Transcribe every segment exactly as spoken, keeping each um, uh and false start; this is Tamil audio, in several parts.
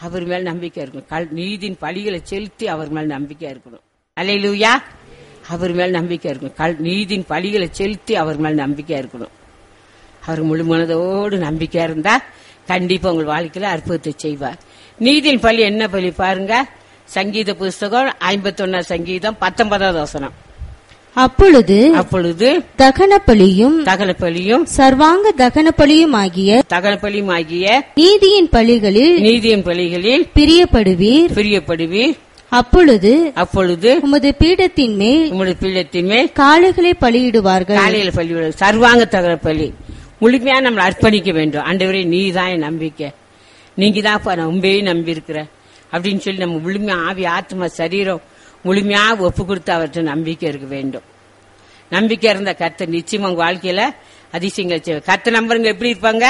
அவர் மேல நம்பிக்கை இருக்கணும். நீதியின் பலிகளை செலுத்தி அவர் மேல நம்பிக்கை இருக்கணும். அல்லேலூயா. அவர் மேல நம்பிக்கை இருக்கணும். நீதியின் பலிகளை செலுத்தி அவர் மேல நம்பிக்கை இருக்கணும். அவர் முழு மனதோடு நம்பிக்கையா இருந்தா கண்டிப்பா உங்கள் வாழ்க்கையில அற்புதத்தை செய்வார். நீதியின் பலி என்ன பலி பாருங்க. சங்கீத புஸ்தகம் ஐம்பத்தி ஒன்னாம் சங்கீதம் பத்தொன்பதாவது வசனம். அப்பொழுது அப்பொழுது தகன பலியும் தகன பலியும் சர்வாங்க தகன பலியும் ஆகிய தகன பலியும் ஆகிய நீதியின் பலிகளில் நீதியின் பலிகளில் பிரியப்படுவீர் பிரியப்படுவீர் அப்பொழுது அப்பொழுது உமது பீடத்தின் மேல் உமது பீடத்தின் மேல் காளைகளை பலியிடுவார்கள். காலையில பலி சர்வாங்க தகன பலி முழுமையா நம்ம அர்ப்பணிக்க வேண்டும். ஆண்டவரே நீதான் என் நம்பிக்கை, நீங்க தான் உண்மையே நம்பி இருக்கிற அப்படின்னு சொல்லி நம்ம முழுமையா ஆவி ஆத்மா சரீரம் முழுமையா ஒப்பு கொடுத்து அவர்கிட்ட நம்பிக்கை இருக்க வேண்டும். நம்பிக்கை இருந்த கர்த்தர் நிச்சயமா உங்க வாழ்க்கையில அதிசயங்களை செய்வார். கர்த்தர் நம்பருங்க எப்படி இருப்பாங்க?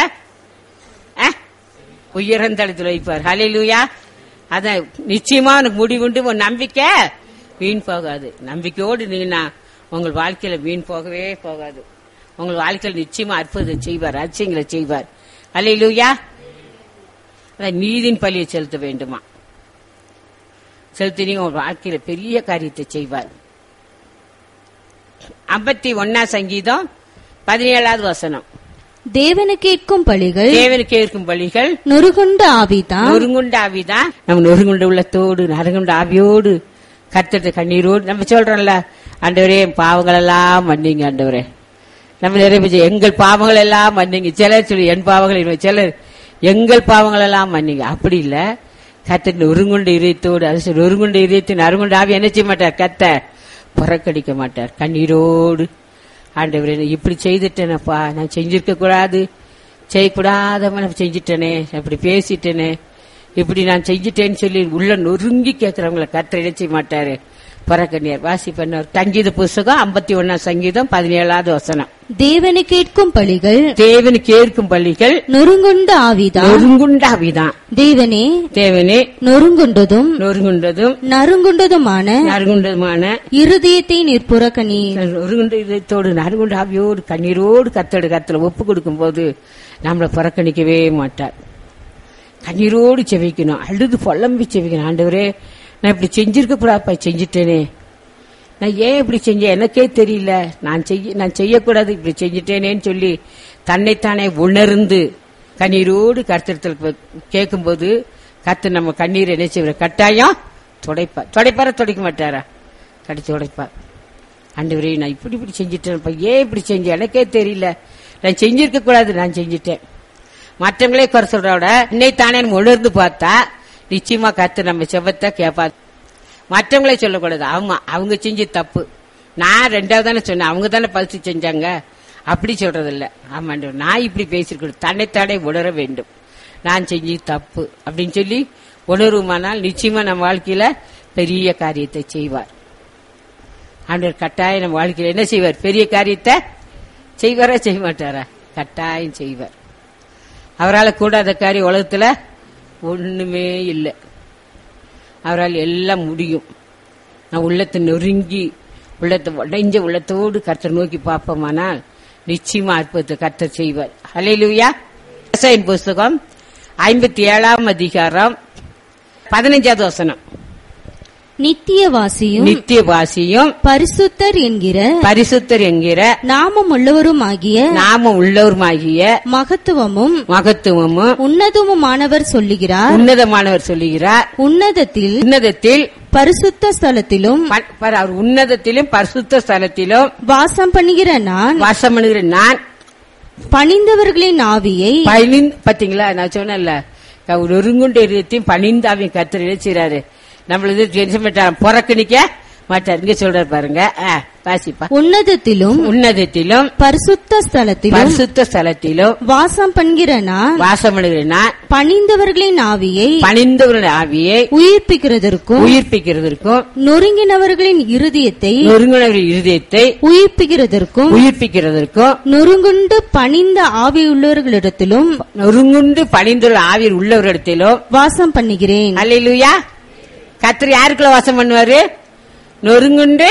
உயர்ந்தளத்தில் வைப்பார். ஹல்லேலூயா. அதான் நிச்சயமா உனக்கு முடிவுண்டு உன் நம்பிக்கை வீண் போகாது. நம்பிக்கையோடு நீங்க உங்கள் வாழ்க்கையில வீண் போகவே போகாது. உங்கள் வாழ்க்கையில் நிச்சயமா அற்புதம் செய்வார், அதிசயங்களை செய்வார். ஹல்லேலூயா. நீதியின் பலியை செலுத்த வேண்டுமா? செலுத்தினீங்க உங்க வாழ்க்கையில பெரிய காரியத்தை செய்வார். ஐம்பத்தி ஒன்னா சங்கீதம் பதினேழாவது வசனம். தேவனு கேட்கும் பலிகள் தேவனு கேட்கும் பலிகள் நொறுகுண்ட ஆவிதான் நொறுங்குண்ட ஆவிதான். நம்ம நொறுங்குண்ட உள்ளத்தோடு நறுகுண்ட ஆவியோடு கர்த்தர் கண்ணீரோடு நம்ம சொல்றோம்ல, ஆண்டவரே பாவங்கள் எல்லாம் மன்னிங்க ஆண்டவரே. நம்ம நிறைய எங்கள் பாவங்கள் எல்லாம் மன்னிங்க. சிலர் சொல்லி என் பாவங்கள், சிலர் எங்கள் பாவங்கள் எல்லாம் மன்னிங்க. அப்படி இல்ல, கர்த்தர் நொறுங்குண்ட இதயத்தோடு அது நொறுங்குண்ட இதயத்தின் அருங்குண்ட ஆவி என்ன செய்ய மாட்டார்? கர்த்தர் புறக்கடிக்க மாட்டார். கண்ணீரோடு ஆண்டவரே இப்படி செய்துட்டேனப்பா, நான் செஞ்சிருக்க கூடாது, செய்யக்கூடாதவன் நான் செஞ்சிட்டேனே, அப்படி பேசிட்டேனே, இப்படி நான் செஞ்சிட்டேன்னு சொல்லி உள்ள நொறுங்கி கேட்கிறவங்களை கர்த்தர் என்ன செய்ய மாட்டாரு? புறக்கணியார். வாசி பண்ணார். சங்கீத புஸ்தகம் ஐம்பத்தி ஒன்னாம் சங்கீதம் பதினேழாவது வசனம். தேவனு கேட்கும் பலிகள் தேவனு கேட்கும் பலிகள் நொறுங்குண்ட ஆவிதான் நொறுங்குண்ட ஆவிதான். தேவனே தேவனே நொறுங்குண்டதும் நொறுங்குண்டதும் நறுங்குண்டதுமான நறுங்குண்டதுமான இருதயத்தை நிற்புறக்கணி. நொறுங்குண்ட இதயத்தோடு நறுங்குண்ட ஆவியோடு கண்ணீரோடு கர்த்தருடைய கர்த்தரை ஒப்பு கொடுக்கும் போது நம்மளை புறக்கணிக்கவே மாட்டார். கண்ணீரோடு செவிக்கணும், அழுது புலம்பி செவிக்கணும். ஆண்டவரே நான் இப்படி செஞ்சிருக்க கூடாதுப்பா, செஞ்சுட்டேனே, நான் ஏன் இப்படி செஞ்சேன் எனக்கே தெரியல, நான் செய்ய நான் செய்யக்கூடாது இப்படி செஞ்சுட்டேனேன்னு சொல்லி தன்னைத்தானே உணர்ந்து கண்ணீரோடு கர்த்தரிடத்தில் கேட்கும்போது கர்த்தர் நம்ம கண்ணீரை என்ன செய்வார்? கட்டாயம் துடைப்பார். துடைப்பார துடைக்க மாட்டாரா? கடிச்சு துடைப்பார். ஆண்டவரே நான் இப்படி இப்படி செஞ்சுட்டேன்ப்பா, ஏன் இப்படி செஞ்சேன் எனக்கே தெரியல, நான் செஞ்சிருக்க கூடாது, நான் செஞ்சுட்டேன். மற்றவங்களே குறை சொல்றோட என்னைத்தானே உணர்ந்து பார்த்தா நிச்சயமா கர்த்தர் நம்ம செவத்தை கேட்பார். மற்றவங்களே சொல்லக்கூடாது, ஆமா அவங்க செஞ்சு தப்பு, நான் ரெண்டாவது தானே சொன்னேன், அவங்க தானே பரிசு செஞ்சாங்க, அப்படி சொல்றது இல்ல. ஆமாண்டவர் நான் இப்படி பேசிருக்கணும், தன்னைத்தானே உணர வேண்டும், நான் செஞ்சு தப்பு அப்படின்னு சொல்லி உணர்வுமானால் நிச்சயமா நம்ம வாழ்க்கையில பெரிய காரியத்தை செய்வார். ஆண்டவர் கட்டாயம் நம்ம வாழ்க்கையில என்ன செய்வார்? பெரிய காரியத்தை செய்வாரா செய்ய மாட்டாரா? கட்டாயம் செய்வார். அவரால் கூடாத காரியம் உலகத்துல ஒண்ணுமே இல்லை. அவரால் எல்லாம் முடியும். நான் உள்ளத்தை நொறுங்கி உள்ளத்தை உடைஞ்ச உள்ளத்தோடு கர்த்தர் நோக்கி பார்ப்போமானால் நிச்சயமா அற்புதத்தை கர்த்தர் செய்வார். ஹல்லேலூயா. எசாயா புஸ்தகம் ஐம்பத்தி ஏழாம் அதிகாரம் பதினைஞ்சாவது வசனம். நித்தியவாசியும் நித்தியவாசியும் பரிசுத்தர் என்கிற பரிசுத்தர் என்கிற நாமம் உள்ளவருமாகிய நாமம் உள்ளவருமாகிய மகத்துவமும் மகத்துவமும் உன்னதமுமானவர் சொல்லுகிறார். உன்னதமானவர் சொல்லுகிறார். உன்னதத்தில் உன்னதத்தில் பரிசுத்த ஸ்தலத்திலும் அவர் உன்னதத்திலும் பரிசுத்த ஸ்தலத்திலும் வாசம் பண்ணுகிற நான் வாசம் பண்ணுகிற நான் பணிந்தவர்களின் ஆவியை பாத்தீங்களா? நான் சொன்னேன்ல, ஒருங்குண்ட இதயத்தையும் பணிந்தாவின் கர்த்தர் இணைச்சாரு. நம்மளது புறக்கணிக்க மாட்டார். இங்க சொல்றாரு பாருங்க, வாசிப்பா. உன்னதத்திலும் உன்னதத்திலும் பரிசுத்த ஸ்தலத்திலும் பரிசுத்த ஸ்தலத்திலும் வாசம் பண்ணுகிற நான் வாசம் பண்ணுகிற நான் பணிந்தவர்களின் ஆவியை பணிந்தவர்களின் ஆவியை உயிர்ப்பிக்கிறதற்கும் உயிர்ப்பிக்கிறதற்கும் நொறுங்கினவர்களின் இருதயத்தை நொறுங்கினவர்களின் இருதயத்தை உயிர்ப்பிக்கிறதற்கும் உயிர்ப்பிக்கிறதற்கும் நொறுங்குண்டு பணிந்த ஆவி உள்ளவர்களிடத்திலும் நொறுங்குண்டு பணிந்துள்ள ஆவியில் உள்ளவரிடத்திலும் வாசம் பண்ணுகிறேன். அல்லேலூயா. கர்த்தர் யாருக்குள்ள வாசம் பண்ணுவாரு? நொறுங்குண்டு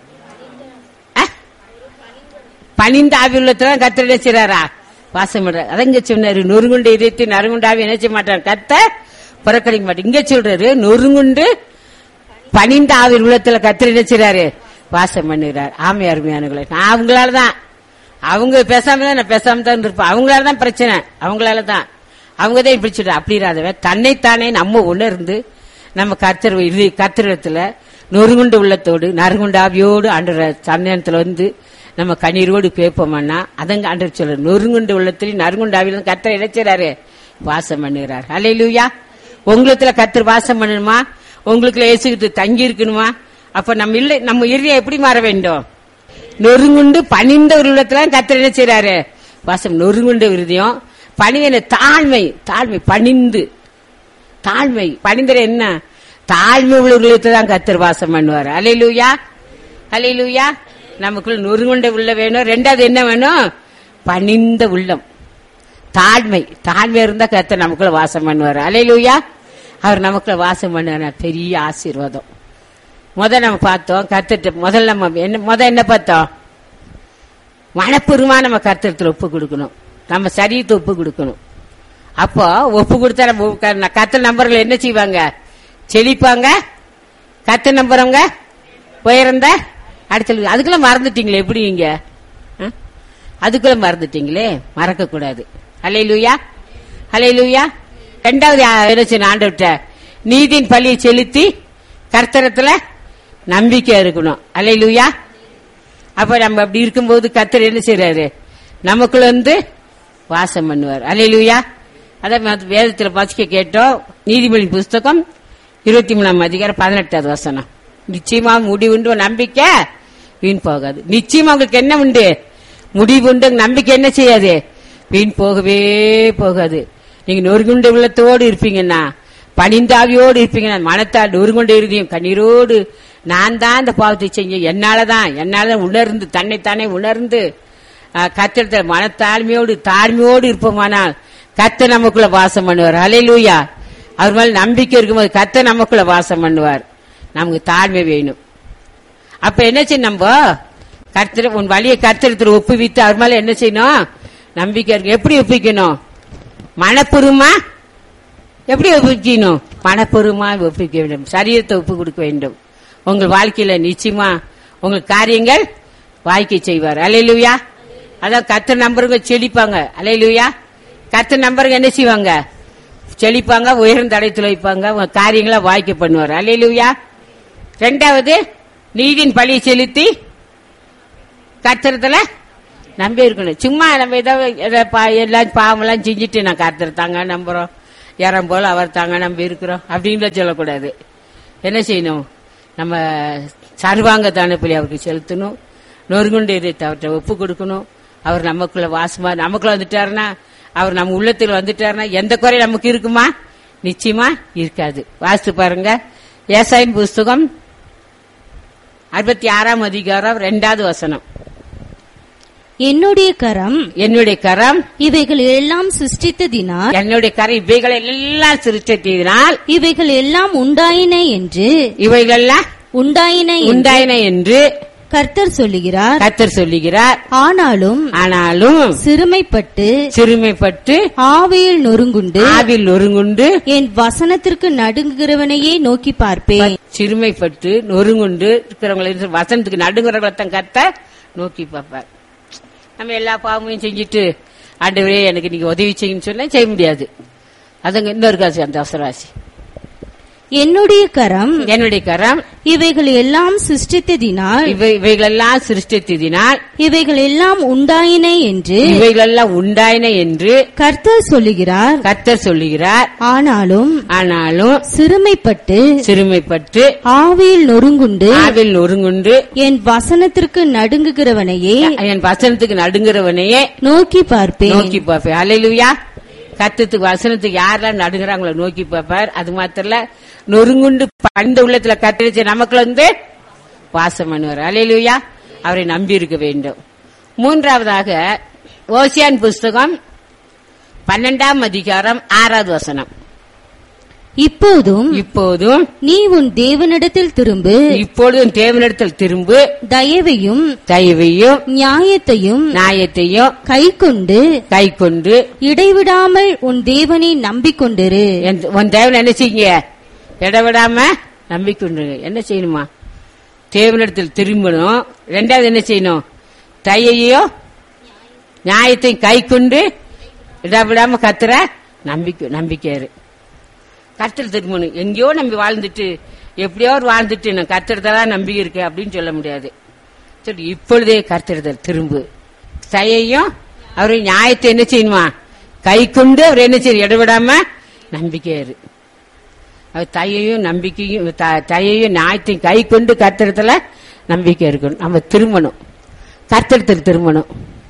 பணிந்த ஆவி உள்ளதான் கர்த்தர் நினைச்சாரா வாசம் பண்றாரு. அதங்க சொன்னாரு, நொறுங்குண்டு இதயத்தை நறுங்குண்டாவி நினைச்ச மாட்டார், கர்த்தர் புறக்கணிக்க மாட்டேன். இங்க சொல்றாரு நொறுங்குண்டு பணிந்த ஆவியில் உள்ளத்துல கர்த்தர் என்ன செய்றாரு? வாசம் பண்ணுகிறார். ஆமை அருமையானவர்களே, நான் அவங்களாலதான், அவங்க பேசாம தான் நான் பேசாம தான் இருப்பேன். அவங்களாலதான் பிரச்சனை, அவங்களாலதான் அவங்கதான் இப்படி சொல்ற. அப்படி இராதவன் தன்னைத்தானே நம்ம உணர்ந்து நம்ம கர்த்தர் கர்த்தரிடத்துல நொறுங்குண்டு உள்ளத்தோடு நறுங்குண்டு ஆவியோடு ஆண்டவர் சன்னத்துல வந்து நம்ம கண்ணீரோடு பேப்போம்னா அதங்க ஆண்டவர் சொல்ற நொறுங்குண்டு உள்ளத்திலையும் நறுங்குண்டு ஆவியிலும் கர்த்தர் இணைச்சாரு வாசம் பண்ணுகிறார். அல்லேலூயா. உங்களுக்குள்ள கர்த்தர் வாசம் பண்ணணுமா? உங்களுக்குள்ள இயேசுகிட்டு தங்கி இருக்கணுமா? அப்ப நம்ம இல்லை, நம்ம இறுதியை எப்படி மாற வேண்டும்? நொறுங்குண்டு பணிந்த ஒரு உள்ளத்துல கர்த்தர் என்ன செய்றாரு? வாசம். நொறுங்குண்ட இருதயம் பணிந்த தாழ்மை, தாழ்மை பணிந்து தாழ்மை பணிந்தர என்ன? தாழ்மை உள்ள உள்ளத்தை தான் கர்த்தர் வாசம் பண்ணுவார். அல்லேலூயா, அல்லேலூயா. நமக்குள்ள நொறுங்குண்ட உள்ள வேணும். ரெண்டாவது என்ன வேணும்? பணிந்த உள்ளம், தாழ்மை. தாழ்மை இருந்தா கர்த்தர் நமக்குள்ள வாசம் பண்ணுவார். அல்லேலூயா. அவர் நமக்குள்ள வாசம் பண்ண பெரிய ஆசீர்வாதம். முதல் நம்ம பார்த்தோம் கர்த்தர் முதல்ல நம்ம என்ன முத என்ன பார்த்தோம்? மனப்பூர்வமா நம்ம கர்த்தரத்துல ஒப்பு கொடுக்கணும், நம்ம சரீரத்தை ஒப்பு கொடுக்கணும். அப்போ ஒப்பு கொடுத்தா நம்ம கர்த்தர் நம்பர்கள் என்ன செய்வாங்க? செழிப்பாங்க. கர்த்தர் நம்புறவங்க உயர்ந்த அடுத்த. அதுக்குள்ள மறந்துட்டீங்களே, எப்படி நீங்க அதுக்குள்ள மறந்துட்டீங்களே? மறக்க கூடாது. அல்லேலூயா, அல்லேலூயா. ரெண்டாவது என்ன செய்யணும்? ஆண்டவர்ட்ட நீதியின் பழியை செலுத்தி கர்த்தரத்துல நம்பிக்கை இருக்கணும். அல்லேலூயா. அப்ப நம்ம அப்படி இருக்கும்போது கர்த்தர் என்ன செய்யறாரு? நமக்குள்ள வந்து வாசம் பண்ணுவார். அல்லேலூயா. அதான் வேதத்துல வாசிக்க கேட்டோம். நீதிமொழி புஸ்தகம் இருபத்தி மூணாம் அதிகாரம் பதினெட்டாவது வசனம். நிச்சயமா முடிவுண்டு நம்பிக்கை வீண் போகாது. நிச்சயமா உங்களுக்கு என்ன உண்டு? முடிவு உண்டு. நம்பிக்கை என்ன செய்யாது? வீண் போகவே போகாது. நீங்க நொறுங்குண்ட உள்ளத்தோடு இருப்பீங்கன்னா, பணிந்தாவியோடு இருப்பீங்கன்னா, மனத்தால் நொறுங்குண்ட இருதையும் கண்ணீரோடு நான் தான் இந்த பாவத்தை செஞ்ச, என்னாலதான் என்னாலதான் உணர்ந்து தன்னைத்தானே உணர்ந்து கர்த்தர் மனத்தாழ்மையோடு தாழ்மையோடு இருப்போமானால் கர்த்தர் நமக்குள்ள வாசம் பண்ணுவார். அல்லேலூயா. அவர் மேல நம்பிக்கை இருக்கும்போது கர்த்தர் நமக்குள்ள வாசம் பண்ணுவார். நமக்கு தாழ்மை வேணும். அப்ப என்ன செய்யணும்? நம்ம கர்த்தர் உன் வழியை கர்த்தரத்தில் ஒப்புவித்து அவர் மேல என்ன செய்யணும்? நம்பிக்கை இருக்கு. எப்படி ஒப்பிக்கணும்? மனப்பூர்வமா எப்படி ஒப்பிக்கணும்? மனப்பூர்வமா ஒப்பிக்க வேண்டும். சரீரத்தை ஒப்பு கொடுக்க வேண்டும். உங்கள் வாழ்க்கையில நிச்சயமா உங்கள் காரியங்கள் வாழ்க்கை செய்வார். அல்லேலூயா. அதான் கர்த்தர் நம்பருங்க செழிப்பாங்க. அல்லேலூயா. கர்த்தர் நம்பருங்க என்ன செய்வாங்க? செழிப்பாங்க, உயர்ந்த அடைத்துல வைப்பாங்க, உங்க காரியங்களை வாய்க்க பண்ணுவார். அல்லேலூயா. ரெண்டாவது நீதியின் பழியை செலுத்தி கர்த்தரத்துல நம்பி இருக்கணும். சும்மா நம்ம ஏதாவது எல்லாம் பாவமெல்லாம் செஞ்சுட்டு நான் கர்த்தர் தாங்க நம்புறோம், யாரும் போல அவர் தாங்க நம்பி இருக்கிறோம் அப்படின்னு சொல்லக்கூடாது. என்ன செய்யணும்? நம்ம சர்வாங்க தானப்பலி அவருக்கு செலுத்தணும். நொறுங்குண்டு இதயத்தை அவர்கிட்ட ஒப்பு கொடுக்கணும். அவர் நமக்குள்ள வாசமா நமக்குள்ள வந்துட்டாருன்னா, அவர் நம்ம உள்ளத்தில் வந்துட்டாருன்னா எந்த குறை நமக்கு இருக்குமா? நிச்சயமா இருக்காது. வாசித்து பாருங்க. ஏசாயின் புஸ்தகம் அறுபத்தி ஆறாம் அதிகாரம் இரண்டாவது வசனம். என்னுடைய கரம் என்னுடைய கரம் இவைகள் எல்லாம் சிருஷ்டித்ததினால் என்னுடைய கரம் இவைகள் எல்லாம் சிருஷ்டித்ததினால் இவைகள் எல்லாம் உண்டாயின என்று இவைகள் உண்டாயின உண்டாயின என்று கர்த்தர் சொல்லுகிறார். கர்த்தர் சொல்லுகிறார். ஆனாலும் ஆனாலும் சிறுமைப்பட்டு சிறுமைப்பட்டு ஆவியில் நொறுங்குண்டு ஆவியில் நொறுங்குண்டு என் வசனத்திற்கு நடுங்குகிறவனையே நோக்கி பார்ப்பேன். சிறுமைப்பட்டு நொறுங்குண்டு இருக்கிறவங்களை வசனத்துக்கு நடுங்குறவங்களை கர்த்தர் நோக்கி பார்ப்பார். நம்ம எல்லா பாவமையும் செஞ்சுட்டு ஆண்டவரே எனக்கு நீங்க உதவி செய்யுன்னு சொன்னா செய்ய முடியாது. அதுங்க இன்னொரு காசு அந்த அவசரவாசி. என்னுடைய கரம் என்னுடைய கரம் இவைகள் எல்லாம் சிருஷ்டித்ததினால் இவைகள் எல்லாம் சிருஷ்டித்ததினால் இவைகள் எல்லாம் உண்டாயின என்று இவைகள் எல்லாம் உண்டாயின என்று கர்த்தர் சொல்லுகிறார். கர்த்தர் சொல்லுகிறார். ஆனாலும் ஆனாலும் சிறுமைப்பட்டு சிறுமைப்பட்டு ஆவியில் நொறுங்குண்டு ஆவியில் நொறுங்குண்டு என் வசனத்திற்கு நடுங்குகிறவனையே என் வசனத்துக்கு நடுங்குறவனையே நோக்கி பார்ப்பேன். நோக்கி பார்ப்பேன். அல்லேலூயா. கர்த்தருக்கு வசனத்துக்கு யாரெல்லாம் நடுங்குறாங்களோ நோக்கி பார்ப்பார். அது மாத்திரம் நொறுங்குண்டு பணிந்த உள்ளத்துல கர்த்தர் நமக்குள்ள வந்து வாசம் பண்ணுவார். அல்லேலூயா. அவரை நம்பி இருக்க வேண்டும். மூன்றாவதாக ஓசியான் புஸ்தகம் பன்னெண்டாம் அதிகாரம் ஆறாவது வசனம். இப்போதும் இப்போதும் நீ உன் தேவனிடத்தில் திரும்பு. இப்பொழுதும் தேவனிடத்தில் திரும்பு. தயவையும் தயவையும் நியாயத்தையும் நியாயத்தையும் கைக்கொண்டு கைக்கொண்டு இடைவிடாமல் உன் தேவனை நம்பிக்கொண்டிரு. உன் தேவனை என்ன செய்யுங்க? இடைவிடாம நம்பிக்கொண்டு என்ன செய்யணுமா? தேவனிடத்தில் திரும்பணும். ரெண்டாவது என்ன செய்யணும்? தயையும் நியாயத்தையும் கைக்கொண்டு இடைவிடாம கத்துற நம்பிக்கை நம்பிக்கையாரு கர்த்தர் திரும்பணும். எங்கேயோ நம்பி வாழ்ந்துட்டு எப்படியோ வாழ்ந்துட்டு நான் கர்த்தர்தான் நம்பி இருக்கேன் அப்படின்னு சொல்ல முடியாது. சரி, இப்பொழுதே கர்த்தர் திரும்பு. தயையும் அவரு நியாயத்தை என்ன செய்யணுமா? கை கொண்டு அவர் என்ன செய்ய இடைவிடாம நம்பிக்கையாரு. அவர் தயையும் நம்பிக்கையும் தயையும் நியாயத்தையும் கை கொண்டு கர்த்தரத்துல நம்பிக்கை இருக்கணும். நம்ம திரும்பணும், கர்த்தரத்தில் திரும்பணும்.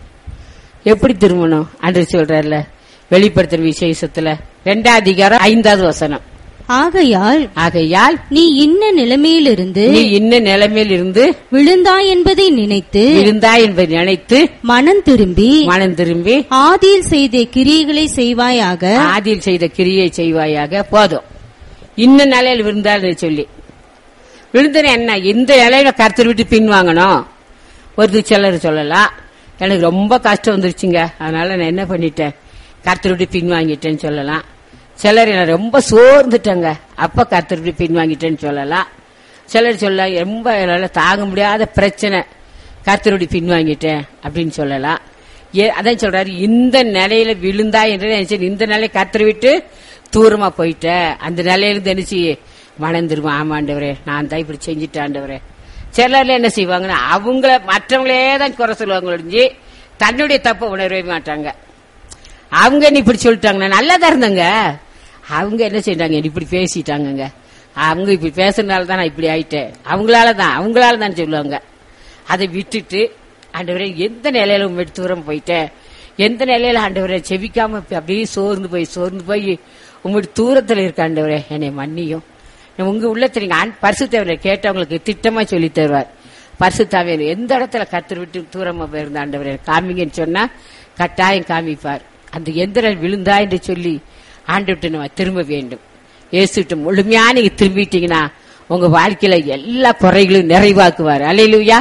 எப்படி திரும்பணும்? அன்று சொல்றாருல வெளிப்படுத்துற விசேஷத்துல ரெண்டாம் அதிகாரம் ஐந்தாவது வசனம். ஆகையால் ஆகையால் நீ இன்ன நிலைமையிலிருந்து நீ இன்ன நிலைமையில் இருந்து விழுந்தாய் என்பதை நினைத்து விழுந்தாய் என்பதை நினைத்து மனம் திரும்பி மனம் திரும்பி ஆதியில் செய்த கிரியைகளை செய்வாயாக. ஆதியில் செய்த கிரியை செய்வாயாக. போதும். இன்ன நிலையில் விழுந்தாள் சொல்லி விழுந்தன என்ன? இந்த நிலையில கர்த்தர் விட்டு பின்வாங்கணும். ஒரு சிலர் சொல்லலாம், எனக்கு ரொம்ப கஷ்டம் வந்துருச்சுங்க, அதனால நான் என்ன பண்ணிட்டேன், கர்த்தர் விட்டு பின்வாங்கிட்டேன்னு சொல்லலாம். சிலர் என்ன ரொம்ப சோர்ந்துட்டாங்க, அப்ப கர்த்தர் விட்டு பின்வாங்கிட்டேன்னு சொல்லலாம். சிலர் சொல்ல ரொம்ப என்னால தாங்க முடியாத பிரச்சனை, கர்த்தர் விட்டு பின்வாங்கிட்டேன் அப்படின்னு சொல்லலாம். அதான் சொல்றாரு, இந்த நிலையில விழுந்தா என்று இந்த நிலையை கர்த்தர் விட்டு தூரமா போயிட்ட, அந்த நிலையில நினைச்சு மணந்துருமா, ஆமாண்டவரே நான் தான் இப்படி செஞ்சுட்டாண்டவரே. சிலர்ல என்ன செய்வாங்கன்னா அவங்கள மற்றவங்களே தான் குறை சொல்லுவாங்க ஒழிஞ்சு தன்னுடைய தப்ப உணரவே மாட்டாங்க. அவங்க என்ன இப்படி சொல்லிட்டாங்க, நல்லாதான் இருந்தாங்க, அவங்க என்ன செய்யறாங்க இப்படி பேசிட்டாங்க, அவங்க இப்படி பேசுறதுனால தான் நான் இப்படி ஆயிட்டேன், அவங்களாலதான் அவங்களால தான் சொல்லுவாங்க. அதை விட்டுட்டு ஆண்டவரே எந்த நிலையில உங்க தூரம் போயிட்டேன், எந்த நிலையில ஆண்டவரை செவிக்காம அப்படியே சோர்ந்து போய் சோர்ந்து போய் உங்களுடைய தூரத்துல இருக்க ஆண்டவரே என்னை மன்னியும். உங்க உள்ளத்துல பரிசுத்தவரை கேட்டவங்களுக்கு திட்டமா சொல்லி தருவார். பரிசுத்தாவியர் எந்த இடத்துல கர்த்தர் விட்டு தூரமா போயிருந்த ஆண்டவரே காமிங்கன்னு சொன்னா கட்டாயம் காமிப்பார். அந்த எந்திரன் விழுந்தா என்று சொல்லி ஆண்டவர்கிட்ட நம்ம திரும்ப வேண்டும். இயேசுகிட்ட முழுமையா நீங்க திரும்பிட்டீங்கன்னா உங்க வாழ்க்கையில எல்லா குறைகளும் நிறைவாக்குவார். அல்லேலூயா.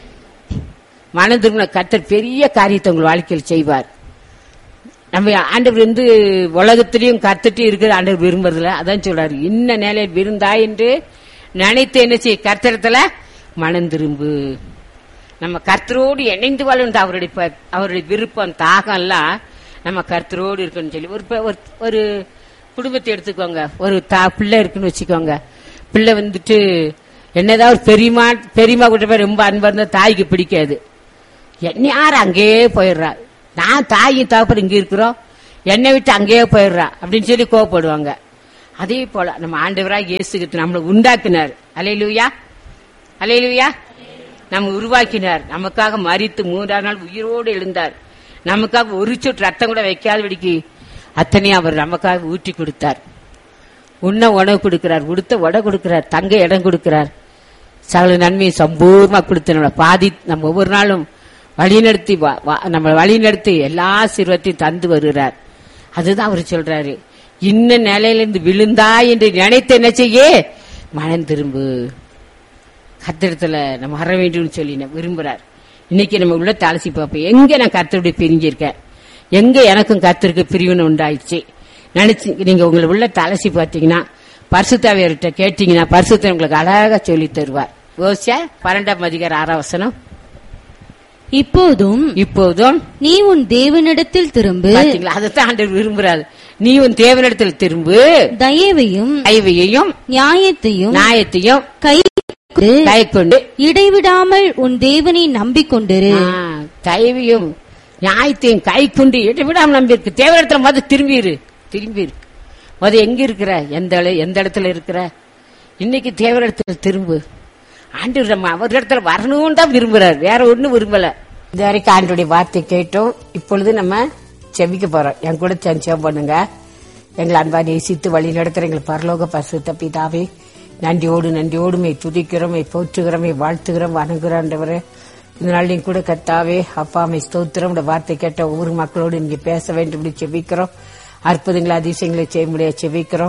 மனம் திரும்பின கர்த்தர் பெரிய காரியத்தை உங்க வாழ்க்கையில் செய்வார். நம்ம ஆண்டவர் வந்து உலகத்திலையும் கர்த்தட்டி இருக்கிற ஆண்டவர் விரும்புறதுல அதான் சொல்றாரு, இன்ன நிலையில் விருந்தா என்று நினைத்து என்ன செய்ய கர்த்தரத்துல மனம் திரும்பு. நம்ம கர்த்தரோடு இணைந்து வாழணும். அவருடைய அவருடைய விருப்பம் தாகம் எல்லாம் நம்ம கர்த்தரோடு இருக்கணும்னு சொல்லி ஒரு ஒரு குடும்பத்தை எடுத்துக்கோங்க. ஒரு தா பிள்ளை இருக்குன்னு வச்சுக்கோங்க. பிள்ளை வந்துட்டு என்னதான் ஒரு பெரியமா பெரியமா கிட்ட போய் ரொம்ப அன்பா இருந்தா தாய்க்கு பிடிக்காது. என்ன யார் அங்கேயே போயிடுறா, நான் தாயும் தகப்பன் இங்க இருக்கிறோம், என்னை விட்டு அங்கேயே போயிடுறா அப்படின்னு சொல்லி கோவப்படுவாங்க. அதே போல நம்ம ஆண்டவராக இயேசுகிட்டு நம்மளை உண்டாக்கினார். அல்லேலூயா, அல்லேலூயா. நம்ம உருவாக்கினார், நமக்காக மரித்து மூன்றாம் நாள் உயிரோடு எழுந்தார், நமக்காக ஒரு சொட்டு ரத்தம் கூட வைக்காதபடிக்கு அத்தனையும் அவர் நமக்காக ஊற்றி கொடுத்தார். உண்ண உணவு கொடுக்கிறார், உடுத்த உடை கொடுக்கிறார், தங்க இடம் கொடுக்கிறார், சகல நன்மையை சம்பூர்ணமா கொடுத்து நம்மளை பாதி நம்ம ஒவ்வொரு நாளும் வழிநடத்தி நம்ம வழிநடத்தி எல்லா சிறுவத்தையும் தந்து வருகிறார். அதுதான் அவர் சொல்றாரு, இன்ன நிலையிலிருந்து விழுந்தா என்று நினைத்து என்ன செய்ய மனம் திரும்பு, கர்த்தரிடத்துல நம்ம வர வேண்டும் சொல்லி விரும்புறார். இன்னைக்கு நம்ம உள்ள அலசி பார்ப்போம், எங்க நான் கர்த்தருடைய பிரிஞ்சிருக்கேன், எங்க எனக்கும் கர்த்தருக்கு பிரிவினை உண்டாயிடுச்சு நினைச்சு நீங்க உங்களை உள்ள அலசி பார்த்தீங்கன்னா பரிசுத்தாவியர்கிட்ட கேட்டீங்கன்னா பரிசுத்த உங்களுக்கு அழகா சொல்லி தருவார். ஓசியா பன்னெண்டாம் அதிகாரம் ஆறாம் வசனம். இப்போதும் இப்போதும் நீ உன் தேவனிடத்தில் திரும்பு. அதைத்தான் ஆண்டவர் விரும்புறாரு. நீ உன் தேவனிடத்தில் திரும்பு, தயவையும் தயவையும் நியாயத்தையும் நியாயத்தையும் கை கை கொண்டு இடைவிடாமல் உன் தேவனை நம்பிக்கொண்டிரு. தயவையும் நியாயத்தையும் கை கொண்டு இடைவிடாமல் நம்பி இருக்கு. தேவனிடத்துல மொதல் திரும்பிரு திரும்பிரு மொத எங்க இருக்கிற, எந்த எந்த இடத்துல இருக்கிற, இன்னைக்கு தேவனிடத்துல திரும்பு. ஆண்டவர் நம்ம அவர் இடத்துல வரணும் தான் விரும்புறாரு, வேற ஒண்ணும் விரும்பல. இது வரைக்கும் ஆண்டோடைய வார்த்தை கேட்டோம். இப்பொழுது நம்ம செபிக்க போறோம். என் கூட செவ் பண்ணுங்க. எங்களை அன்பா நேசித்து வழி நடத்துற எங்களுக்கு பரலோக பரிசுத்த பிதாவே, நன்றியோடு நன்றியோடுமை துதிக்கிறோமை போற்றுகிறோமை வாழ்த்துகிறோம் வணங்குறோன்றவரே. இந்த நாள் நீங்க கூட கத்தாவே அப்பா அம்மை ஸ்தோத்திரம். வார்த்தை கேட்ட ஒவ்வொரு மக்களோடு நீங்க பேச வேண்டும் செபிக்கிறோம். அற்புதங்களை அதிசயங்களை செய்ய முடியாது செபிக்கிறோம்.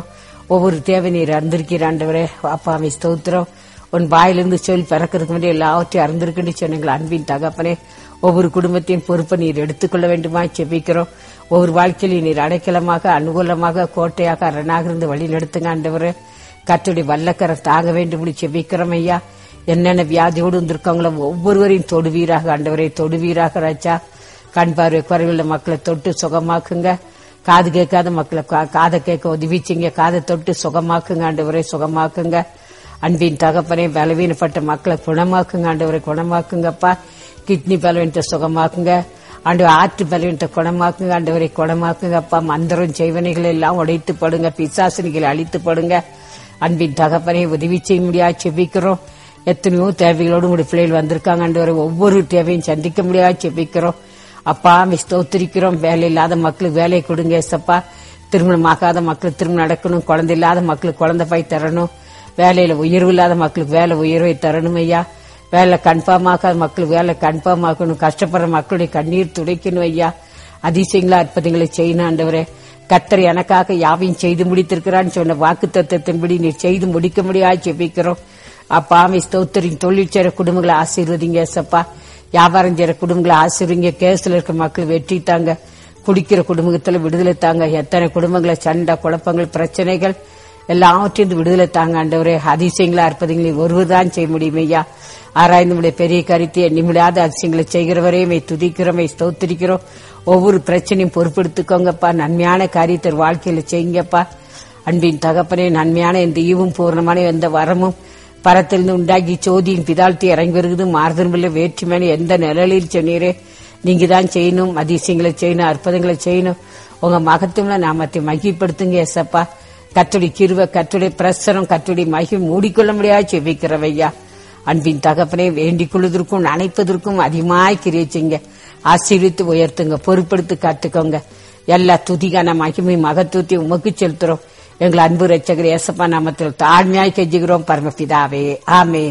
ஒவ்வொரு தேவை நீர் அறிந்திருக்கிற ஆண்டவரே. அப்பாவை ஸ்தோத்திரம். உன் வாயிலிருந்து சொல் பிறக்கிறதுக்கு முன்னாடி எல்லாவற்றையும் அறிந்திருக்குன்னு சொன்னீங்களா அன்பின் தகப்பனே. ஒவ்வொரு குடும்பத்தையும் பொறுப்பை நீர் எடுத்துக்கொள்ள வேண்டுமா செபிக்கிறோம். ஒவ்வொரு வாழ்க்கையிலும் நீர் அடைக்கலமாக, அனுகூலமாக, கோட்டையாக, அரணாக இருந்து வழி நடத்துங்க ஆண்டவரே. கர்த்தருடைய வல்லக்கரை தாங்க வேண்டும் செபிக்கிறோம் ஐயா. என்னென்ன வியாதியோடு வந்திருக்காங்களோ ஒவ்வொருவரையும் தொடுவீராக ஆண்டவரே, தொடுவீராக ராஜா. கண் பார்வை குறைவுள்ள மக்களை தொட்டு சுகமாக்குங்க. காது கேட்காத மக்களை காதை கேட்க உதவிச்சிங்க. காதை தொட்டு சுகமாக்குங்க ஆண்டவரே, சுகமாக்குங்க. அன்பின் தகப்பனே, பலவீனப்பட்ட மக்களை குணமாக்குங்க ஆண்டவரை, குணமாக்குங்கப்பா. கிட்னி பலவீனத்தை சுகமாக்குங்க ஆண்டவர். ஆற்று பலவீனத்தை குணமாக்குங்க ஆண்டவரை, குணமாக்குங்கப்பா. மந்திரம் செய்வனைகள் எல்லாம் உடைத்து படுங்க, பிசாசனிகளை அழித்து படுங்க. அன்பின் தகப்பனே, உதவி செய்ய முடியாது செபிக்கிறோம். எத்தனையோ தேவைகளோடு உங்களுடைய பிள்ளைகள் வந்திருக்காங்க ஆண்டவரை. ஒவ்வொரு தேவையும் சந்திக்க முடியாது செபிக்கிறோம் அப்பா. ஸ்தோத்திரிக்கிறோம். வேலை இல்லாத மக்களுக்கு வேலையை கொடுங்க ஏசப்பா. திருமணம் ஆகாத மக்களுக்கு திருமணம் நடக்கணும். குழந்தை இல்லாத மக்களுக்கு குழந்தை பாய் தரணும். வேலையில உயர்வு இல்லாத மக்களுக்கு வேலை உயர்வை தரணும் ஐயா. வேலை கன்ஃபார்ம் ஆகாத மக்களுக்கு வேலை கன்ஃபார்ம் ஆகணும். கஷ்டப்படுற மக்களுடைய கண்ணீர் துடைக்கணும் ஐயா. அதிசயங்களா அற்புதங்களை செய்யணும் ஆண்டவரே. கர்த்தர் எனக்காக யாவையும் செய்து முடித்திருக்கிறான்னு சொன்ன வாக்கு தத்துவத்தின்படி நீர் செய்து முடிக்க முடியாது ஜெபிக்கிறோம் அப்பா. ஸ்தோத்திரின் தொழில் செய்ற குடும்பங்களை ஆசீர்வதிங்க ஏசப்பா. வியாபாரம் செய்யற குடும்பங்களை ஆசீர்வதிங்க. கேஸ்ல இருக்க மக்கள் வெற்றி தாங்க. குடிக்கிற குடும்பத்துல விடுதலை தாங்க. எத்தனை குடும்பங்களை சண்டை, குழப்பங்கள், பிரச்சனைகள் எல்லாவற்றையும் விடுதலை தாங்க ஆண்டவரே. அதிசயங்களா இருப்பதுங்களை ஒருவர்தான் செய்ய முடியும் ஐயா. ஆராய்ந்து பெரிய கருத்தை எண்ணிமிடாத அதிசயங்களை செய்கிறவரையுமே துதிக்கிறோமே, ஸ்தோத்திரிக்கிறோம். ஒவ்வொரு பிரச்சனையும் பொறுப்பெடுத்துக்கோங்கப்பா. நன்மையான காரியத்தை வாழ்க்கையில செய்யுங்கப்பா. அன்பின் தகப்பனே, நன்மையான எந்த ஈவும் பூர்ணமான எந்த வரமும் பரத்திலிருந்து உண்டாகி சோதியின் பிதாழ்த்தி இறங்கி வருகிறது. மாறுதல் வேற்றுமையான எந்த நிழலில் சொன்னீரே, நீங்க தான் செய்யணும். அதிசயங்களை செய்யணும், அற்புதங்களை செய்யணும். உங்க மகத்துவ நாமத்தை மகிப்படுத்துங்க ஏசப்பா. கர்த்தருடைய கிருபை, கர்த்தருடைய பிரசனம், கர்த்தருடைய மகிமை மூடிக்கொள்ள முடியாது செபிக்கிறவையா. அன்பின் தகப்பனே, வேண்டிக் கொள்வதற்கும் நினைப்பதற்கும் அதிகமாய் கிரியை செய்யுங்க. ஆசீர்வித்து உயர்த்துங்க, பொறுப்படுத்தி காத்துக்கோங்க. எல்லா துதிக்கான மகிமை மகத்துவத்தை உமக்கு செலுத்துறோம். எங்கள் அன்பு ரட்சகர் ஏசப்பா நாமத்தில் தாழ்மையாய் கெஞ்சுகிறோம் பரமபிதாவே, ஆமே.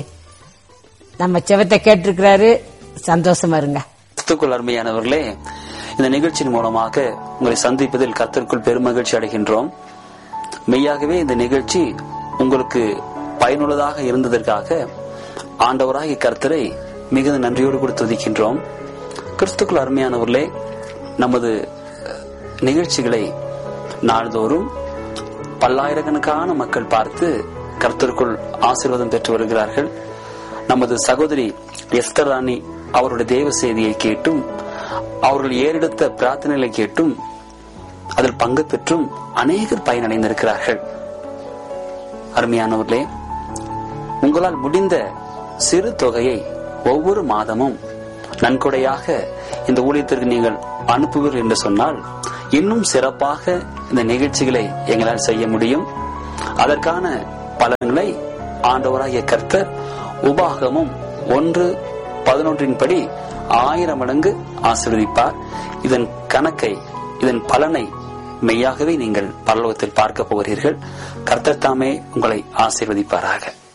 நம்ம செவத்தை கேட்டிருக்கிறாரு, சந்தோஷமா இருங்க. கிறிஸ்துவுக்குள் அருமையானவர்களே, இந்த நிகழ்ச்சியின் மூலமாக உங்களை சந்திப்பதில் கர்த்தருக்குள் பெருமகிழ்ச்சி அடைகின்றோம். மெய்யாகவே இந்த நிகழ்ச்சி உங்களுக்கு பயனுள்ளதாக இருந்ததற்காக ஆண்டவராகிய கர்த்தரை மிகுந்த நன்றியோடு கூட துதிக்கின்றோம். கிறிஸ்துவுக்குள் அருமையானவர்களே, நமது நிகழ்ச்சிகளை நாள்தோறும் பல்லாயிரக்கணக்கான மக்கள் பார்த்து கர்த்தருக்குள் ஆசீர்வாதம் பெற்று வருகிறார்கள். நமது சகோதரி எஸ்தர் ராணி அவருடைய தேவ செய்தியை கேட்டும், அவர்கள் ஏறெடுத்த பிரார்த்தனைகளை கேட்டும், அதில் பங்கு பெற்றும் அநேகர் பயனடைந்திருக்கிறார்கள். அருமையானவர்களே, உங்களால் முடிந்த சிறு தொகையை ஒவ்வொரு மாதமும் நன்கொடையாக இந்த ஊழியத்திற்கு நீங்கள் அனுப்புவீர்கள் என்று சொன்னால், இன்னும் சிறப்பாக இந்த நிகழ்ச்சிகளை எங்களால் செய்ய முடியும். அதற்கான பலன்களை ஆண்டவராகிய கர்த்தர் உபாகமும் ஒன்று பதினொன்றின் படி ஆயிரம் மடங்கு ஆசீர்வதிப்பார். இதன் கணக்கை, இதன் பலனை மெய்யாகவே நீங்கள் பரலோகத்தில் பார்க்க போகிறீர்கள். கர்த்தர் தாமே உங்களை ஆசீர்வதிப்பாராக.